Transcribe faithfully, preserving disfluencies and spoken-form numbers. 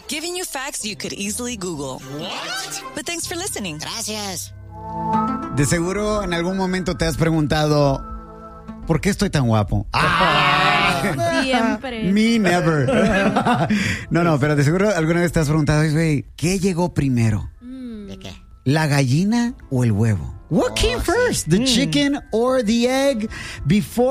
Giving you facts you could easily Google. What? But thanks for listening. Gracias. De seguro en algún momento te has preguntado, ¿por qué estoy tan guapo? ¡Ah! Siempre. Me never. No, no, pero de seguro alguna vez te has preguntado, güey, ¿qué llegó primero? ¿De qué? ¿La gallina o el huevo? What Oh, came sí. first, the chicken or the egg? Before